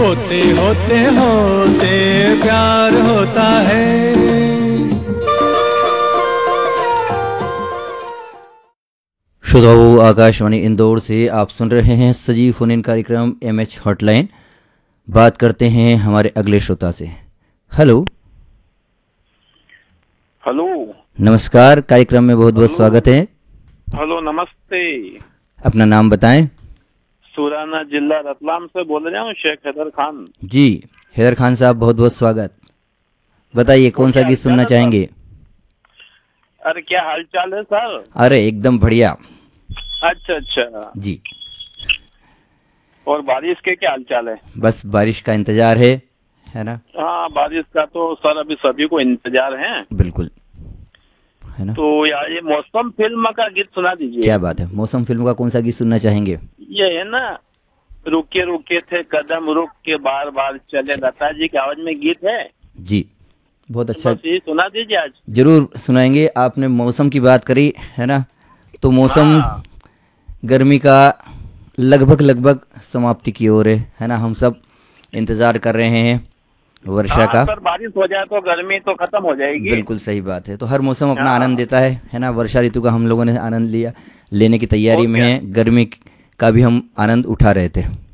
होते होते होते प्यार होता है। श्रोताओं, आकाशवाणी इंदौर से आप सुन रहे हैं सजीव फोन इन कार्यक्रम एमएच हॉटलाइन। बात करते हैं हमारे अगले श्रोता से। हेलो हेलो, नमस्कार, कार्यक्रम में बहुत बहुत स्वागत है। हेलो, नमस्ते। अपना नाम बताएं। सुराना जिला रतलाम से बोल रहा हूँ, शेख हैदर खान। जी हैदर खान साहब, बहुत बहुत स्वागत। बताइए कौन सा गीत सुनना चाहेंगे? अरे क्या हाल चाल है सर? अरे एकदम बढ़िया। अच्छा अच्छा जी। और बारिश के क्या हाल चाल है? बस बारिश का इंतजार है ना? हाँ, बारिश का तो सर अभी सभी को इंतजार है। बिल्कुल, है ना? तो यार ये मौसम फिल्म का गीत सुना दीजिए। क्या बात है, मौसम फिल्म का कौन सा गीत सुनना चाहेंगे? ये है ना, रुके रुके थे कदम रुक के बार बार चले, लता जी की आवाज में गीत है जी, बहुत अच्छा। बस ये सुना दीजिए आज। जरूर सुनाएंगे। आपने मौसम की बात करी है ना, तो मौसम हाँ। गर्मी का लगभग समाप्ति की ओर है ना? हम सब इंतजार कर रहे हैं वर्षा का। सर बारिश हो जाए तो गर्मी तो खत्म हो जाएगी। बिल्कुल सही बात है। तो हर मौसम अपना हाँ। आनंद देता है ना? वर्षा ऋतु का हम लोगों ने आनंद लिया, लेने की तैयारी में है। गर्मी का भी हम आनंद उठा रहे थे।